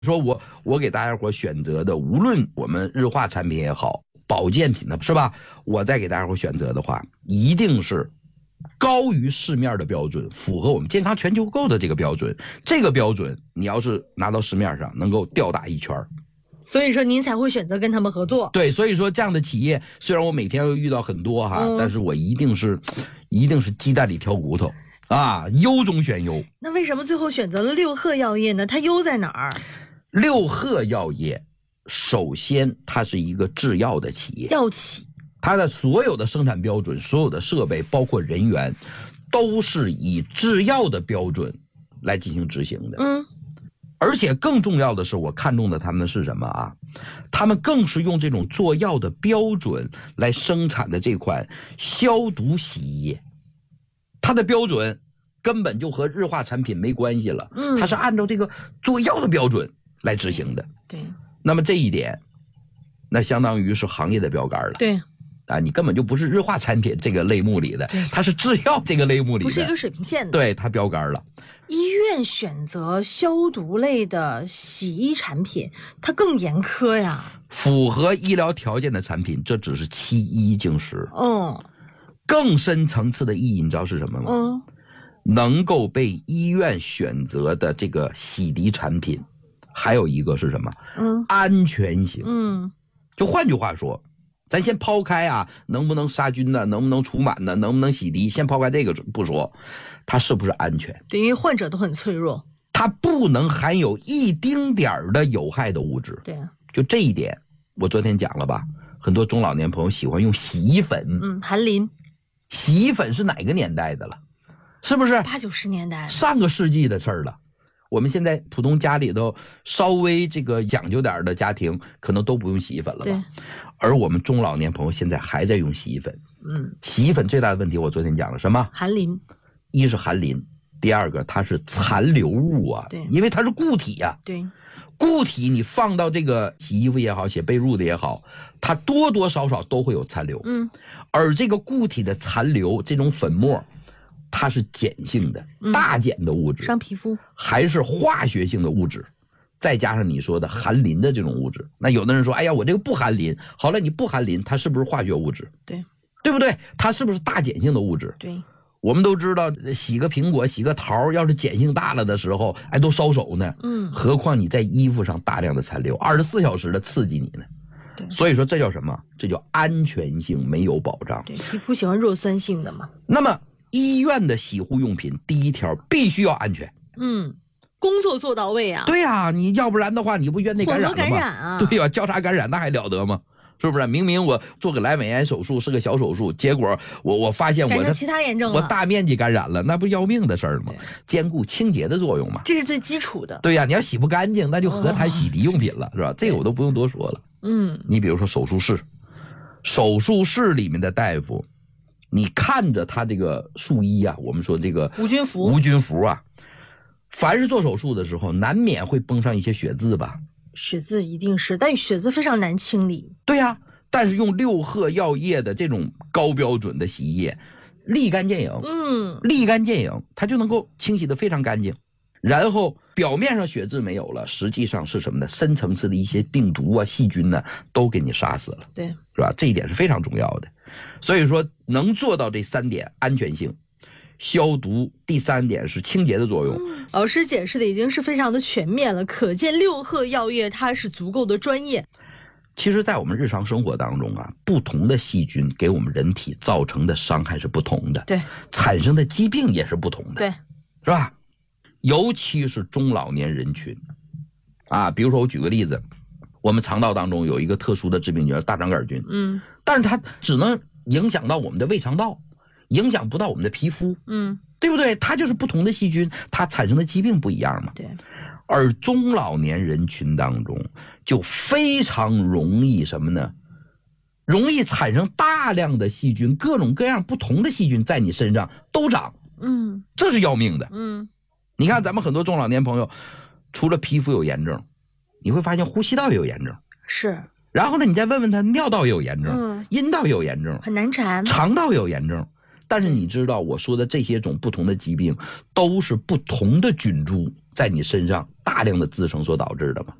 说我给大家伙选择的，无论我们日化产品也好，保健品的是吧？我再给大家伙选择的话，一定是高于市面的标准，符合我们健康全球购的这个标准。这个标准你要是拿到市面上，能够吊打一圈。 所以说您才会选择跟他们合作。 对，所以说这样的企业，虽然我每天会遇到很多哈，但是我一定是鸡蛋里挑骨头啊，优中选优。 那为什么最后选择了六贺药业呢？它优在哪儿？ 六贺药业，首先它是一个制药的企业， 药企， 它的所有的生产标准、所有的设备，包括人员，都是以制药的标准来进行执行的。而且更重要的是，我看中的他们是什么啊？他们更是用这种做药的标准来生产的这款消毒洗衣液，它的标准根本就和日化产品没关系了。它是按照这个做药的标准来执行的。 对， 那么这一点，那相当于是行业的标杆了。 对。 啊，你根本就不是日化产品这个类目里的，它是制药这个类目里的， 不是一个水平线的。 对，它标杆了。 医院选择消毒类的洗衣产品，它更严苛呀。 符合医疗条件的产品，这只是其一经十。更深层次的意义，你知道是什么吗？能够被医院选择的这个洗涤产品，还有一个是什么？安全性。就换句话说，咱先抛开啊，能不能杀菌呢？能不能除螨呢？能不能洗涤？先抛开这个不说，它是不是安全？ 对，因为患者都很脆弱， 它不能含有一丁点儿的有害的物质。 对啊， 就这一点，我昨天讲了吧？很多中老年朋友喜欢用洗衣粉， 含磷。 洗衣粉是哪个年代的了？是不是 80、90年代？ 上个世纪的事儿了。我们现在普通家里头稍微这个讲究点的家庭，可能都不用洗衣粉了吧？而我们中老年朋友现在还在用洗衣粉。洗衣粉最大的问题，我昨天讲了什么？ 含磷。 一是含磷，第二个它是残留物啊， 对， 因为它是固体啊。 对， 固体你放到这个洗衣服也好，洗被褥的也好，它多多少少都会有残留。而这个固体的残留，这种粉末，它是碱性的，大碱的物质， 伤皮肤， 还是化学性的物质，再加上你说的含磷的这种物质。那有的人说，哎呀，我这个不含磷。好了，你不含磷，它是不是化学物质？ 对， 对不对？它是不是大碱性的物质？ 对。 我们都知道，洗个苹果、洗个桃，要是碱性大了的时候，哎，都烧手呢。何况你在衣服上大量的残留，24小时的刺激你呢。所以说这叫什么？这叫安全性没有保障。 对，皮肤喜欢弱酸性的嘛。 那么医院的洗护用品，第一条必须要安全。 工作做到位啊。 对啊，你要不然的话，你不院内感染了吗？ 混合感染啊。 对呀，交叉感染那还了得吗？是不是？明明我做个阑尾炎手术是个小手术，结果我发现我的其他炎症了， 我大面积感染了，那不要命的事儿吗？兼顾清洁的作用嘛， 这是最基础的。 对呀，你要洗不干净，那就何谈洗涤用品了，是吧？这个我都不用多说了。你比如说手术室里面的大夫，你看着他这个术衣啊，我们说这个无菌服啊，凡是做手术的时候，难免会崩上一些血渍吧。 血渍一定是，但血渍非常难清理。 对呀，但是用六贺药业的这种高标准的洗衣液，立竿见影。立竿见影，它就能够清洗得非常干净。然后表面上血渍没有了，实际上是什么呢？深层次的一些病毒啊、细菌呢，都给你杀死了。 对， 是吧？这一点是非常重要的。所以说，能做到这3点：安全性、消毒，第3点是清洁的作用。 老师解释的已经是非常的全面了，可见六贺药业它是足够的专业。 其实在我们日常生活当中啊，不同的细菌给我们人体造成的伤害是不同的， 对， 产生的疾病也是不同的， 对， 是吧？尤其是中老年人群啊，比如说我举个例子，我们肠道当中有一个特殊的致病菌大肠杆菌，但是它只能影响到我们的胃肠道，影响不到我们的皮肤，对不对？它就是不同的细菌，它产生的疾病不一样嘛。 对。 而中老年人群当中就非常容易什么呢？容易产生大量的细菌，各种各样不同的细菌在你身上都长，这是要命的。你看咱们很多中老年朋友，除了皮肤有炎症，你会发现呼吸道也有炎症， 是。 然后呢，你再问问他，尿道也有炎症，阴道也有炎症， 很难缠， 肠道也有炎症。但是你知道我说的这些种不同的疾病，都是不同的菌株在你身上大量的滋生所导致的吗？